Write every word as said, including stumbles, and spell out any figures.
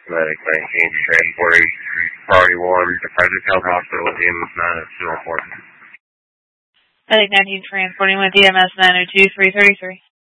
Medic nineteen, transporting priority one to Frederick Health Hospital with E M S nine at two oh four. Medic nineteen transporting with E M S nine oh two three thirty-three.